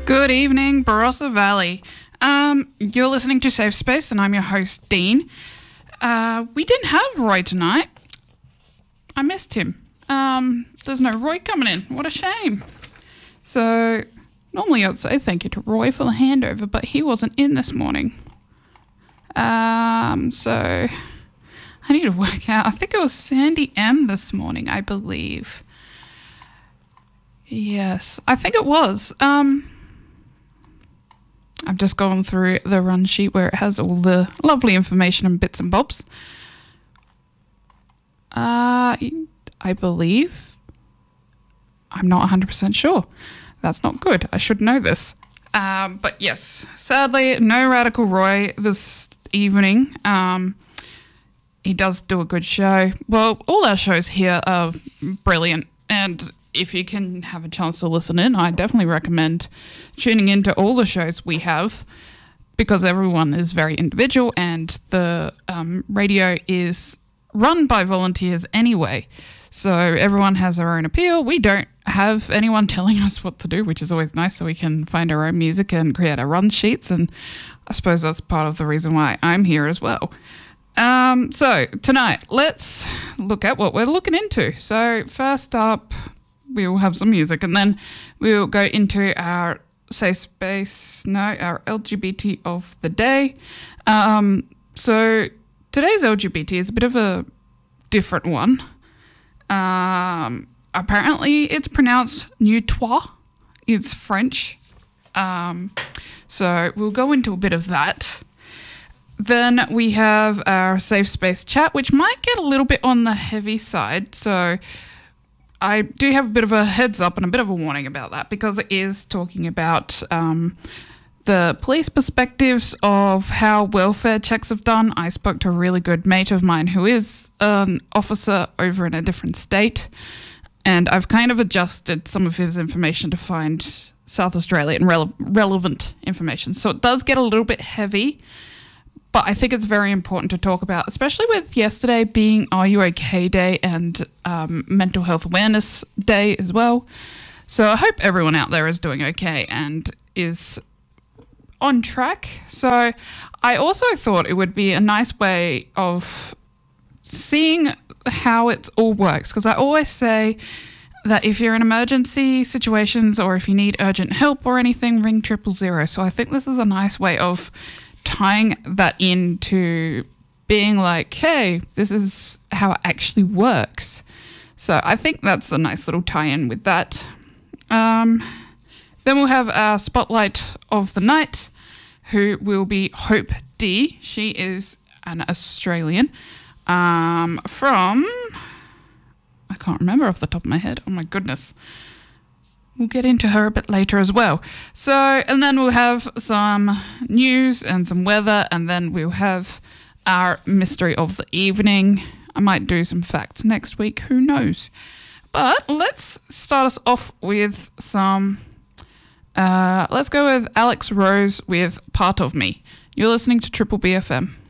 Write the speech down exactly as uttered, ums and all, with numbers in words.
Good evening, Barossa Valley. Um, you're listening to Safe Space, and I'm your host, Dean. Uh, we didn't have Roy tonight. I missed him. Um, there's no Roy coming in. What a shame. So, normally I'd say thank you to Roy for the handover, but he wasn't in this morning. Um, so, I need to work out. I think it was Sandy M this morning, I believe. Yes, I think it was. Um... I've just gone through the run sheet where it has all the lovely information and bits and bobs. Uh, I believe. I'm not one hundred percent sure. That's not good. I should know this. Um, but yes, sadly, no Radical Roy this evening. Um, he does do a good show. Well, all our shows here are brilliant, and if you can have a chance to listen in, I definitely recommend tuning into all the shows we have, because everyone is very individual and the um, radio is run by volunteers anyway. So everyone has their own appeal. We don't have anyone telling us what to do, which is always nice, so we can find our own music and create our run sheets. And I suppose that's part of the reason why I'm here as well. Um, so tonight, let's look at what we're looking into. So first up, we'll have some music, and then we'll go into our safe space, no, our L G B T of the day. Um, so today's L G B T is a bit of a different one. Um, apparently it's pronounced neutois. It's French. Um, so we'll go into a bit of that. Then we have our safe space chat, which might get a little bit on the heavy side. So I do have a bit of a heads up and a bit of a warning about that, because it is talking about um, the police perspectives of how welfare checks have done. I spoke to a really good mate of mine who is an officer over in a different state, and I've kind of adjusted some of his information to find South Australian rele- relevant information. So it does get a little bit heavy, but I think it's very important to talk about, especially with yesterday being Are You OK Day and um, Mental Health Awareness Day as well. So I hope everyone out there is doing okay and is on track. So I also thought it would be a nice way of seeing how it all works, because I always say that if you're in emergency situations or if you need urgent help or anything, ring triple zero. So I think this is a nice way of tying that into being like, hey, this is how it actually works. So I think that's a nice little tie-in with that. Um, then we'll have our spotlight of the night, who will be Hope D. She is an Australian um, from, I can't remember off the top of my head. Oh my goodness. We'll get into her a bit later as well. So, and then we'll have some news and some weather, and then we'll have our mystery of the evening. I might do some facts next week, who knows. But let's start us off with some, uh, let's go with Alex Rose with Part of Me. You're listening to Triple B F M.